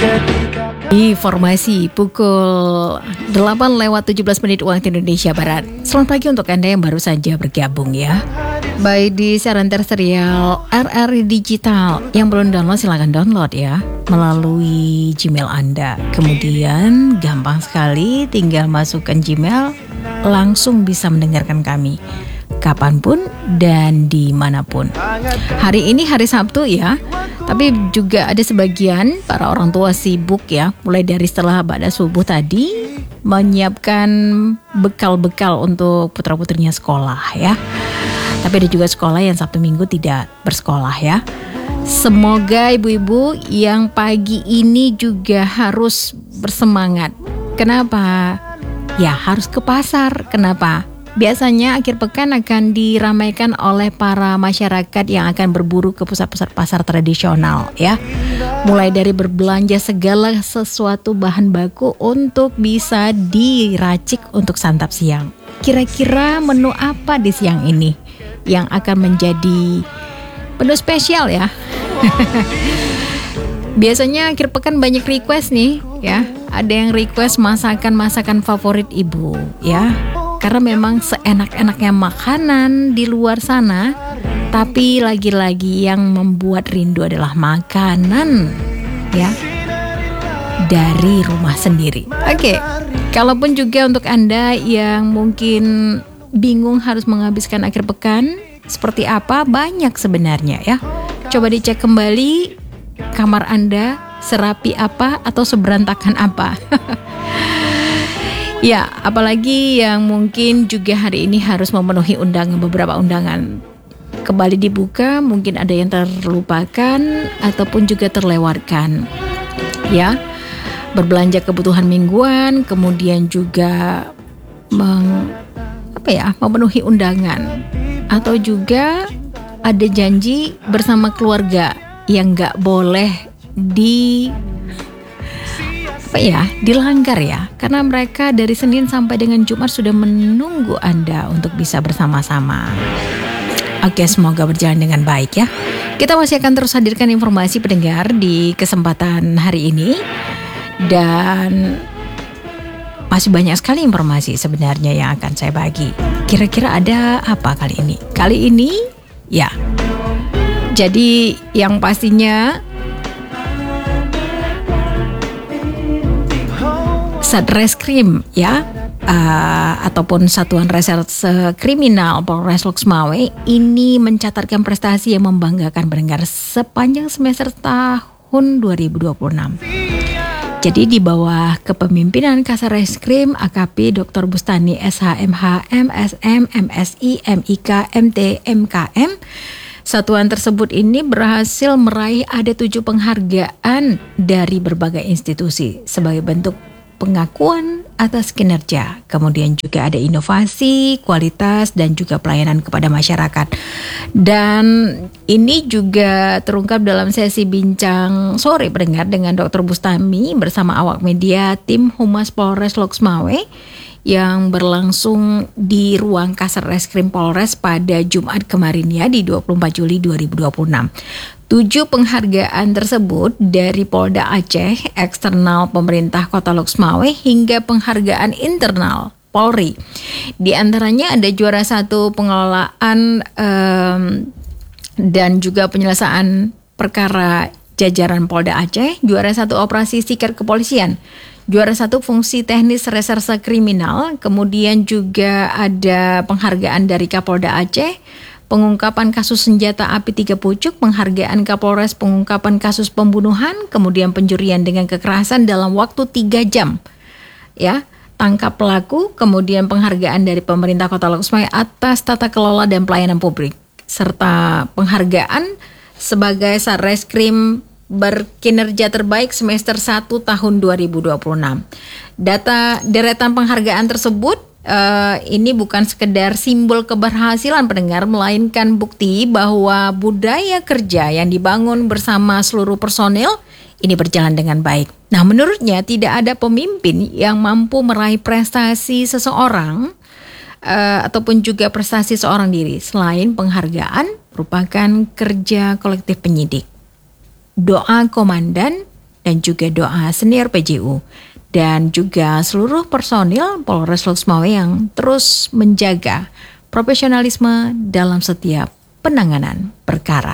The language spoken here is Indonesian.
Informasi pukul 8:17 waktu Indonesia Barat. Selamat pagi untuk Anda yang baru saja bergabung ya. Baik di siaran terserial RRI Digital. Yang belum download silakan download ya melalui Gmail Anda. Kemudian gampang sekali tinggal masukkan Gmail, langsung bisa mendengarkan kami kapanpun dan dimanapun. Hari ini hari Sabtu ya, tapi juga ada sebagian para orang tua sibuk ya, mulai dari setelah ba'da subuh tadi menyiapkan bekal-bekal untuk putra-putrinya sekolah ya. Tapi ada juga sekolah yang Sabtu Minggu tidak bersekolah ya. Semoga ibu-ibu yang pagi ini juga harus bersemangat. Kenapa? Ya harus ke pasar. Kenapa? Biasanya akhir pekan akan diramaikan oleh para masyarakat yang akan berburu ke pusat-pusat pasar tradisional ya. Mulai dari berbelanja segala sesuatu bahan baku untuk bisa diracik untuk santap siang. Kira-kira menu apa di siang ini yang akan menjadi menu spesial ya? Biasanya akhir pekan banyak request nih ya. Ada yang request masakan-masakan favorit ibu ya. Karena memang seenak-enaknya makanan di luar sana, tapi lagi-lagi yang membuat rindu adalah makanan ya dari rumah sendiri. Oke, kalaupun juga untuk Anda yang mungkin bingung harus menghabiskan akhir pekan, seperti apa? Banyak sebenarnya ya. Coba dicek kembali kamar Anda, serapi apa atau seberantakan apa. Ya, apalagi yang mungkin juga hari ini harus memenuhi beberapa undangan. Kembali dibuka, mungkin ada yang terlupakan ataupun juga terlewatkan. Ya, berbelanja kebutuhan mingguan, kemudian juga memenuhi undangan. Atau juga ada janji bersama keluarga yang gak boleh dilanggar ya, karena mereka dari Senin sampai dengan Jumat sudah menunggu Anda untuk bisa bersama-sama. Oke, semoga berjalan dengan baik ya. Kita masih akan terus hadirkan informasi pendengar di kesempatan hari ini, dan masih banyak sekali informasi sebenarnya yang akan saya bagi. Kira-kira ada apa kali ini? Kali ini ya, jadi yang pastinya Satreskrim ya, ataupun Satuan Reserse Kriminal Polres Loksmawe ini mencatatkan prestasi yang membanggakan pendengar sepanjang semester tahun 2026. Jadi di bawah kepemimpinan Kasareskrim AKP Dr. Bustani SHMH MSM MSI MIK MT MKM, satuan tersebut ini berhasil meraih ada 7 penghargaan dari berbagai institusi sebagai bentuk pengakuan atas kinerja. Kemudian juga ada inovasi, kualitas, dan juga pelayanan kepada masyarakat. Dan ini juga terungkap dalam sesi bincang sore pendengar dengan Dr. Bustami bersama awak media tim Humas Polres Loksmawe yang berlangsung di ruang Kasareskrim Polres pada Jumat kemarin ya, di 24 Juli 2026. 7 penghargaan tersebut dari Polda Aceh, eksternal pemerintah Kota Loksmawe hingga penghargaan internal Polri. Di antaranya ada juara 1 pengelolaan dan juga penyelesaian perkara jajaran Polda Aceh, juara 1 operasi sikat kepolisian, juara 1 fungsi teknis reserse kriminal, kemudian juga ada penghargaan dari Kapolda Aceh, pengungkapan kasus senjata api 3 pucuk, penghargaan Kapolres pengungkapan kasus pembunuhan, kemudian pencurian dengan kekerasan dalam waktu 3 jam. Ya, tangkap pelaku, kemudian penghargaan dari pemerintah Kota Loksmawe atas tata kelola dan pelayanan publik, serta penghargaan sebagai Satreskrim berkinerja terbaik semester 1 tahun 2026. Data deretan penghargaan tersebut ini bukan sekedar simbol keberhasilan pendengar, melainkan bukti bahwa budaya kerja yang dibangun bersama seluruh personil ini berjalan dengan baik. Nah, menurutnya tidak ada pemimpin yang mampu meraih prestasi seseorang ataupun juga prestasi seorang diri selain penghargaan merupakan kerja kolektif penyidik. Doa komandan dan juga doa senior PJU dan juga seluruh personil Polres Lok-Sumawe yang terus menjaga profesionalisme dalam setiap penanganan perkara.